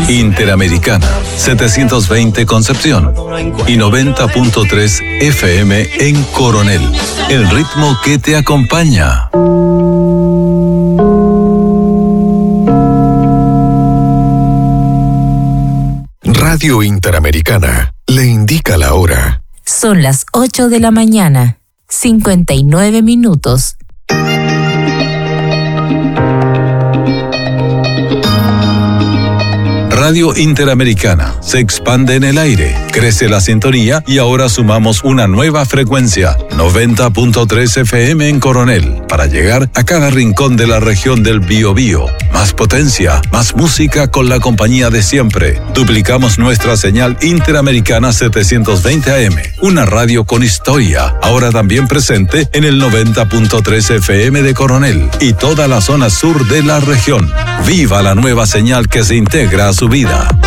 Interamericana, 720 Concepción y 90.3 FM en Coronel. El ritmo que te acompaña. Radio Interamericana le indica la hora. Son las 8 de la mañana, 59 minutos. Radio Interamericana se expande en el aire, crece la sintonía y ahora sumamos una nueva frecuencia, 90.3 FM en Coronel, para llegar a cada rincón de la región del Biobío. Más potencia, más música con la compañía de siempre. Duplicamos nuestra señal Interamericana 720 AM, una radio con historia, ahora también presente en el 90.3 FM de Coronel y toda la zona sur de la región. ¡Viva la nueva señal que se integra a su vida!